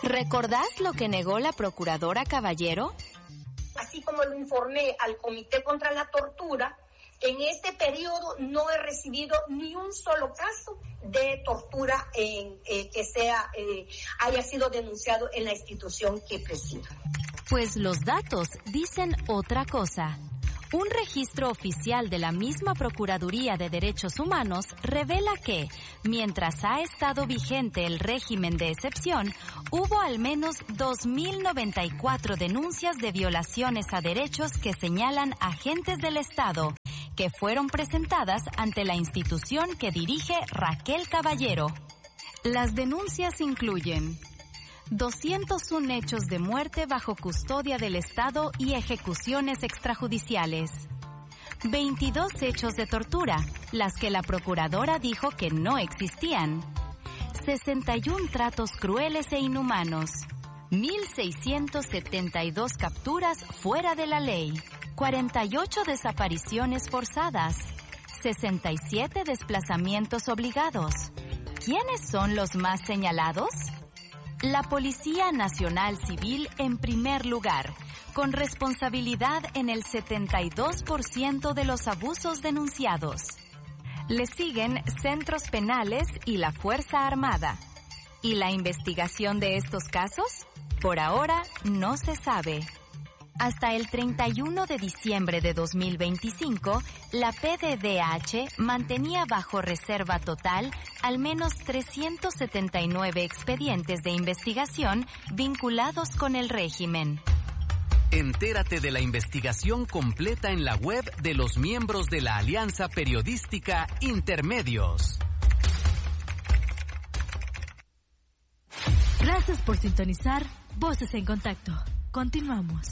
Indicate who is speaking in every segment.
Speaker 1: ¿Recordás lo que negó la procuradora Caballero?
Speaker 2: Así como lo informé al Comité contra la Tortura, en este periodo no he recibido ni un solo caso de tortura que haya sido denunciado en la institución que presido.
Speaker 1: Pues los datos dicen otra cosa. Un registro oficial de la misma Procuraduría de Derechos Humanos revela que, mientras ha estado vigente el régimen de excepción, hubo al menos 2.094 denuncias de violaciones a derechos que señalan agentes del Estado, que fueron presentadas ante la institución que dirige Raquel Caballero. Las denuncias incluyen 201 hechos de muerte bajo custodia del Estado y ejecuciones extrajudiciales, 22 hechos de tortura, las que la procuradora dijo que no existían, 61 tratos crueles e inhumanos, 1.672 capturas fuera de la ley, 48 desapariciones forzadas, 67 desplazamientos obligados. ¿Quiénes son los más señalados? La Policía Nacional Civil en primer lugar, con responsabilidad en el 72% de los abusos denunciados. Le siguen centros penales y la Fuerza Armada. ¿Y la investigación de estos casos? Por ahora no se sabe. Hasta el 31 de diciembre de 2025, la PDDH mantenía bajo reserva total al menos 379 expedientes de investigación vinculados con el régimen.
Speaker 3: Entérate de la investigación completa en la web de los miembros de la Alianza Periodística Intermedios.
Speaker 4: Gracias por sintonizar Voces en Contacto. Continuamos.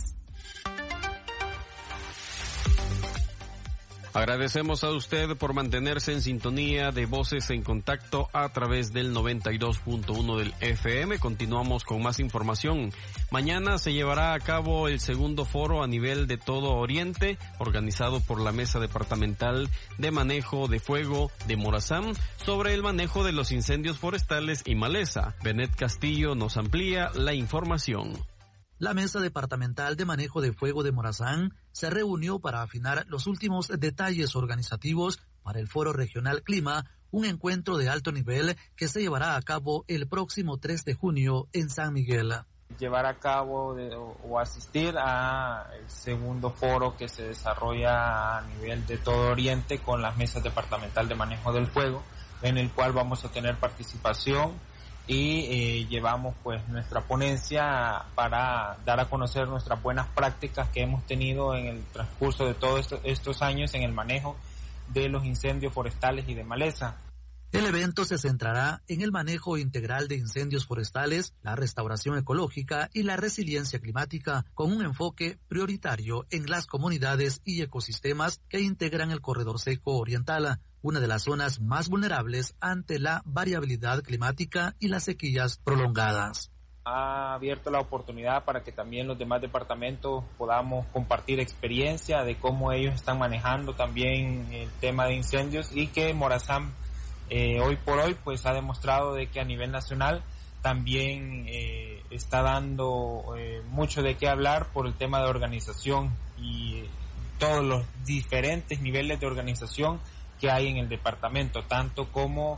Speaker 5: Agradecemos a usted por mantenerse en sintonía de Voces en Contacto a través del 92.1 del FM. Continuamos con más información. Mañana se llevará a cabo el segundo foro a nivel de todo Oriente, organizado por la Mesa Departamental de Manejo de Fuego de Morazán, sobre el manejo de los incendios forestales y maleza. Benet Castillo nos amplía la información.
Speaker 6: La Mesa Departamental de Manejo de Fuego de Morazán se reunió para afinar los últimos detalles organizativos para el Foro Regional Clima, un encuentro de alto nivel que se llevará a cabo el próximo 3 de junio en San Miguel.
Speaker 7: Llevar a cabo o asistir a el segundo foro que se desarrolla a nivel de todo Oriente con las Mesas Departamental de Manejo del Fuego, en el cual vamos a tener participación y llevamos pues nuestra ponencia para dar a conocer nuestras buenas prácticas que hemos tenido en el transcurso de todos estos años en el manejo de los incendios forestales y de maleza.
Speaker 6: El evento se centrará en el manejo integral de incendios forestales, la restauración ecológica y la resiliencia climática, con un enfoque prioritario en las comunidades y ecosistemas que integran el corredor seco oriental, una de las zonas más vulnerables ante la variabilidad climática y las sequías prolongadas.
Speaker 7: Ha abierto la oportunidad para que también los demás departamentos podamos compartir experiencia de cómo ellos están manejando también el tema de incendios, y que Morazán hoy por hoy pues ha demostrado de que a nivel nacional también está dando mucho de qué hablar por el tema de organización y todos los diferentes niveles de organización que hay en el departamento, tanto como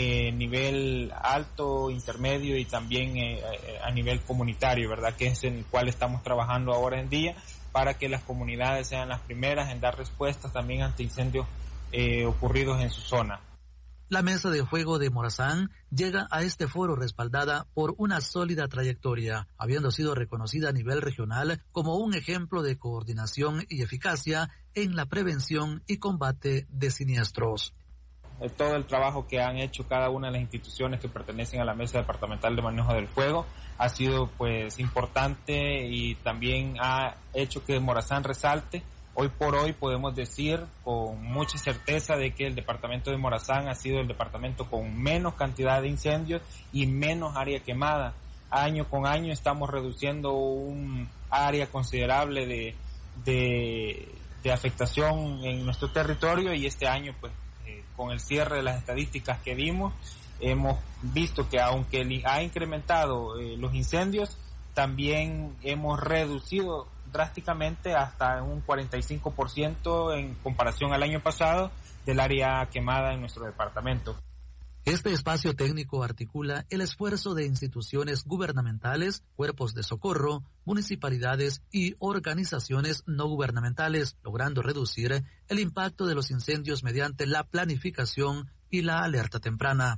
Speaker 7: nivel alto, intermedio y también a nivel comunitario, ¿verdad? Que es en el cual estamos trabajando ahora en día para que las comunidades sean las primeras en dar respuestas también ante incendios ocurridos en su zona.
Speaker 6: La Mesa de Fuego de Morazán llega a este foro respaldada por una sólida trayectoria, habiendo sido reconocida a nivel regional como un ejemplo de coordinación y eficacia en la prevención y combate de siniestros.
Speaker 7: Todo el trabajo que han hecho cada una de las instituciones que pertenecen a la Mesa Departamental de Manejo del Fuego ha sido pues importante y también ha hecho que Morazán resalte. Hoy por hoy podemos decir con mucha certeza de que el departamento de Morazán ha sido el departamento con menos cantidad de incendios y menos área quemada. Año con año estamos reduciendo un área considerable de afectación en nuestro territorio, y este año pues con el cierre de las estadísticas que dimos hemos visto que aunque ha incrementado los incendios, también hemos reducido drásticamente hasta un 45% en comparación al año pasado del área quemada en nuestro departamento.
Speaker 6: Este espacio técnico articula el esfuerzo de instituciones gubernamentales, cuerpos de socorro, municipalidades y organizaciones no gubernamentales, logrando reducir el impacto de los incendios mediante la planificación y la alerta temprana.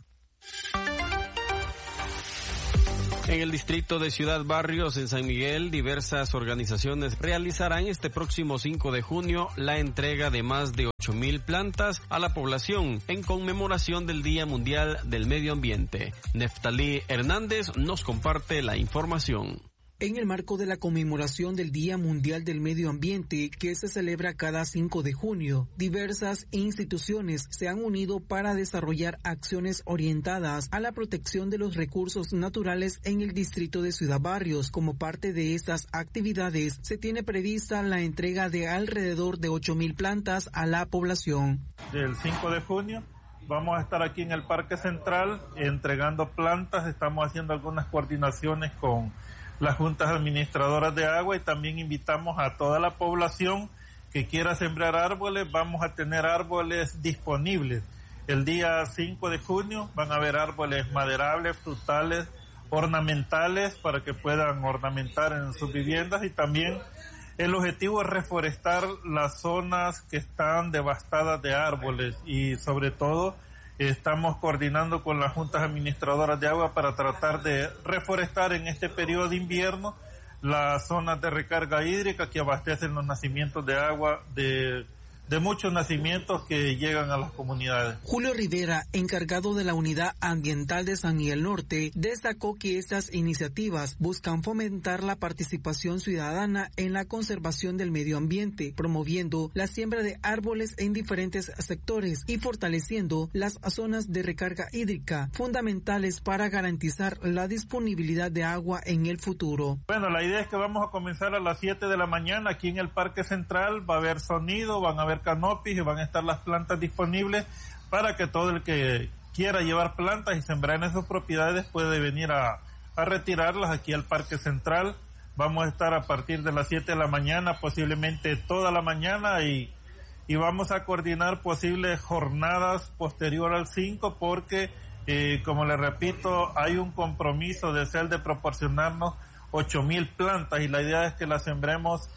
Speaker 5: En el distrito de Ciudad Barrios, en San Miguel, diversas organizaciones realizarán este próximo 5 de junio la entrega de más de 8,000 plantas a la población en conmemoración del Día Mundial del Medio Ambiente. Neftalí Hernández nos comparte la información.
Speaker 8: En el marco de la conmemoración del Día Mundial del Medio Ambiente, que se celebra cada 5 de junio, diversas instituciones se han unido para desarrollar acciones orientadas a la protección de los recursos naturales en el distrito de Ciudad Barrios. Como parte de estas actividades, se tiene prevista la entrega de alrededor de 8,000 plantas a la población.
Speaker 9: Del 5 de junio vamos a estar aquí en el Parque Central entregando plantas, estamos haciendo algunas coordinaciones con las juntas administradoras de agua y también invitamos a toda la población que quiera sembrar árboles. Vamos a tener árboles disponibles. El día 5 de junio van a haber árboles maderables, frutales, ornamentales para que puedan ornamentar en sus viviendas, y también el objetivo es reforestar las zonas que están devastadas de árboles, y sobre todo estamos coordinando con las juntas administradoras de agua para tratar de reforestar en este periodo de invierno las zonas de recarga hídrica que abastecen los nacimientos de agua de muchos nacimientos que llegan a las comunidades.
Speaker 8: Julio Rivera, encargado de la Unidad Ambiental de San Miguel Norte, destacó que estas iniciativas buscan fomentar la participación ciudadana en la conservación del medio ambiente, promoviendo la siembra de árboles en diferentes sectores y fortaleciendo las zonas de recarga hídrica, fundamentales para garantizar la disponibilidad de agua en el futuro.
Speaker 9: Bueno, la idea es que vamos a comenzar a las 7 de la mañana aquí en el Parque Central. Va a haber sonido, van a haber canopis y van a estar las plantas disponibles para que todo el que quiera llevar plantas y sembrar en sus propiedades puede venir a retirarlas aquí al Parque Central. Vamos a estar a partir de las 7 de la mañana, posiblemente toda la mañana, y vamos a coordinar posibles jornadas posterior al 5 porque, como les repito, hay un compromiso de CEL de proporcionarnos 8,000 plantas y la idea es que las sembremos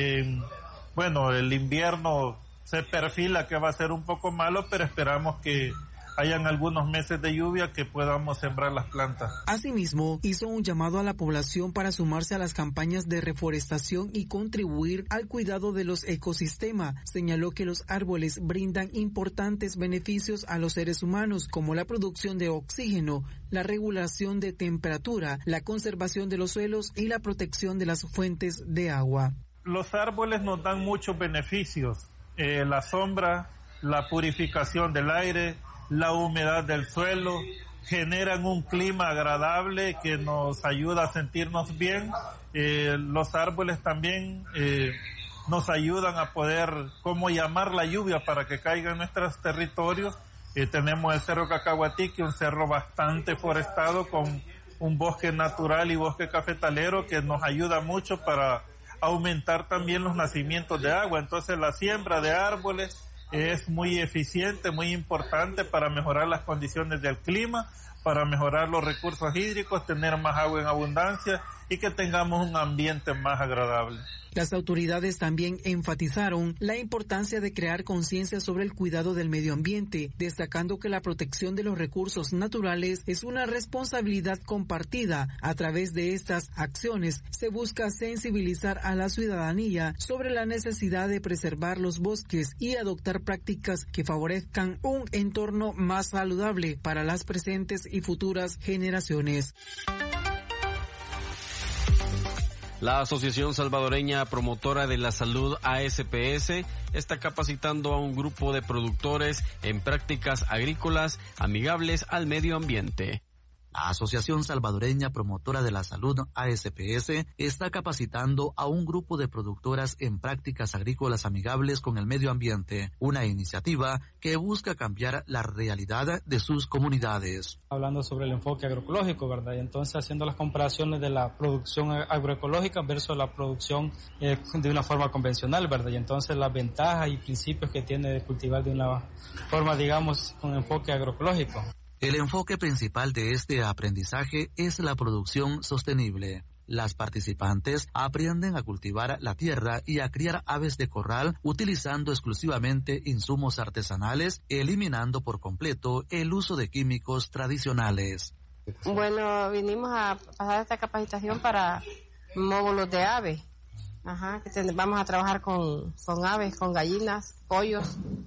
Speaker 9: el invierno se perfila que va a ser un poco malo, pero esperamos que hayan algunos meses de lluvia que podamos sembrar las plantas.
Speaker 8: Asimismo, hizo un llamado a la población para sumarse a las campañas de reforestación y contribuir al cuidado de los ecosistemas. Señaló que los árboles brindan importantes beneficios a los seres humanos, como la producción de oxígeno, la regulación de temperatura, la conservación de los suelos y la protección de las fuentes de agua.
Speaker 9: Los árboles nos dan muchos beneficios. La sombra, la purificación del aire, la humedad del suelo, generan un clima agradable que nos ayuda a sentirnos bien. Los árboles también nos ayudan a poder llamar la lluvia para que caiga en nuestros territorios. Tenemos el Cerro Cacahuatique, un cerro bastante forestado con un bosque natural y bosque cafetalero que nos ayuda mucho para aumentar también los nacimientos de agua. Entonces la siembra de árboles es muy eficiente, muy importante para mejorar las condiciones del clima, para mejorar los recursos hídricos, tener más agua en abundancia y que tengamos un ambiente más agradable.
Speaker 8: Las autoridades también enfatizaron la importancia de crear conciencia sobre el cuidado del medio ambiente, destacando que la protección de los recursos naturales es una responsabilidad compartida. A través de estas acciones se busca sensibilizar a la ciudadanía sobre la necesidad de preservar los bosques y adoptar prácticas que favorezcan un entorno más saludable para las presentes y futuras generaciones.
Speaker 5: La Asociación Salvadoreña Promotora de la Salud ASPS está capacitando a un grupo de productores en prácticas agrícolas amigables al medio ambiente.
Speaker 6: La Asociación Salvadoreña Promotora de la Salud, ASPS, está capacitando a un grupo de productoras en prácticas agrícolas amigables con el medio ambiente, una iniciativa que busca cambiar la realidad de sus comunidades.
Speaker 10: Hablando sobre el enfoque agroecológico, ¿verdad? Y entonces haciendo las comparaciones de la producción agroecológica versus la producción de una forma convencional, ¿verdad? Y entonces las ventajas y principios que tiene de cultivar de una forma, digamos, con enfoque agroecológico.
Speaker 6: El enfoque principal de este aprendizaje es la producción sostenible. Las participantes aprenden a cultivar la tierra y a criar aves de corral utilizando exclusivamente insumos artesanales, eliminando por completo el uso de químicos tradicionales.
Speaker 11: Bueno, vinimos a pasar esta capacitación para módulos de aves. Vamos a trabajar con aves, con gallinas, pollos